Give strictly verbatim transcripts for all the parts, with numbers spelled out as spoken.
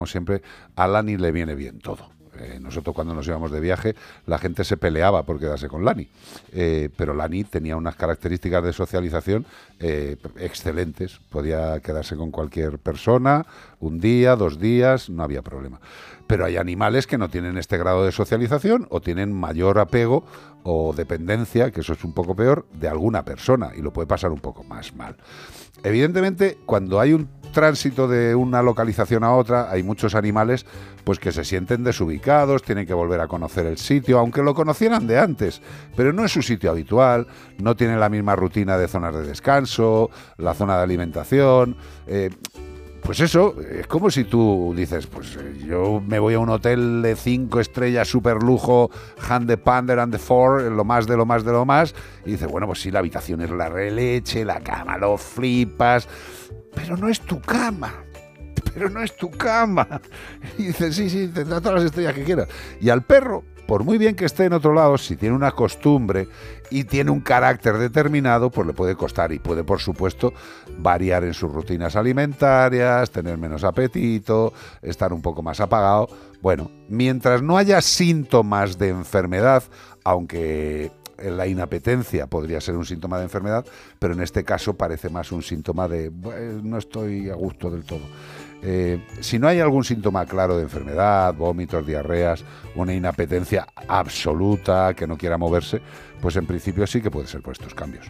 siempre, a Lani le viene bien todo. Eh, nosotros cuando nos íbamos de viaje, la gente se peleaba por quedarse con Lani, eh, pero Lani tenía unas características de socialización eh, excelentes, podía quedarse con cualquier persona, un día, dos días, no había problema. Pero hay animales que no tienen este grado de socialización o tienen mayor apego o dependencia, que eso es un poco peor, de alguna persona, y lo puede pasar un poco más mal. Evidentemente, cuando hay un tránsito de una localización a otra, hay muchos animales pues que se sienten desubicados, tienen que volver a conocer el sitio, aunque lo conocieran de antes, pero no es su sitio habitual, no tienen la misma rutina de zonas de descanso, la zona de alimentación. eh, Pues eso, es como si tú dices, pues yo me voy a un hotel de cinco estrellas, super lujo, Han de Pander and the Four, lo más de lo más de lo más, y dices, bueno, pues sí, la habitación es la releche, la cama lo flipas, pero no es tu cama, pero no es tu cama. Y dices, sí, sí, tendrá todas las estrellas que quieras. Y al perro, por muy bien que esté en otro lado, si tiene una costumbre y tiene un carácter determinado, pues le puede costar y puede, por supuesto, variar en sus rutinas alimentarias, tener menos apetito, estar un poco más apagado. Bueno, mientras no haya síntomas de enfermedad, aunque la inapetencia podría ser un síntoma de enfermedad, pero en este caso parece más un síntoma de bueno, no estoy a gusto del todo. Eh, si no hay algún síntoma claro de enfermedad, vómitos, diarreas, una inapetencia absoluta, que no quiera moverse, pues en principio sí que puede ser por estos cambios.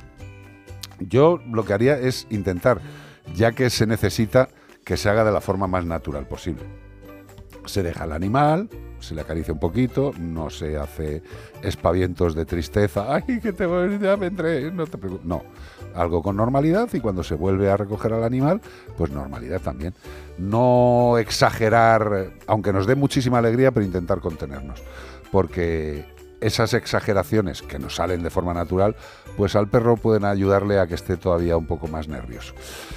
Yo lo que haría es intentar, ya que se necesita, que se haga de la forma más natural posible. Se deja al animal, se le acaricia un poquito, no se hace espavientos de tristeza, ay, que te voy, ya vendré, no te preocupes. No, algo con normalidad, y cuando se vuelve a recoger al animal, pues normalidad también. No exagerar, aunque nos dé muchísima alegría, pero intentar contenernos, porque esas exageraciones que nos salen de forma natural, pues al perro pueden ayudarle a que esté todavía un poco más nervioso.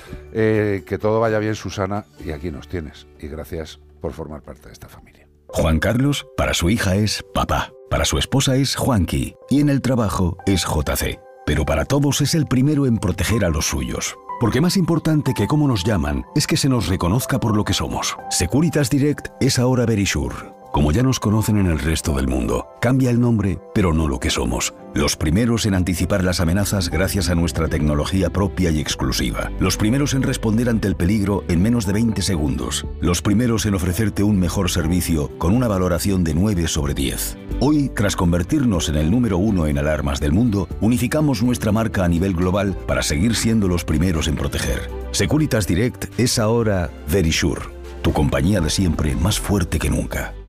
Eh, que todo vaya bien, Susana, y aquí nos tienes, y gracias por formar parte de esta familia. Juan Carlos, para su hija es papá, para su esposa es Juanqui y en el trabajo es J C. Pero para todos es el primero en proteger a los suyos. Porque más importante que cómo nos llaman es que se nos reconozca por lo que somos. Securitas Direct es ahora Verisure. Como ya nos conocen en el resto del mundo, cambia el nombre, pero no lo que somos. Los primeros en anticipar las amenazas gracias a nuestra tecnología propia y exclusiva. Los primeros en responder ante el peligro en menos de veinte segundos. Los primeros en ofrecerte un mejor servicio con una valoración de nueve sobre diez. Hoy, tras convertirnos en el número uno en alarmas del mundo, unificamos nuestra marca a nivel global para seguir siendo los primeros en proteger. Securitas Direct es ahora Verisure, tu compañía de siempre más fuerte que nunca.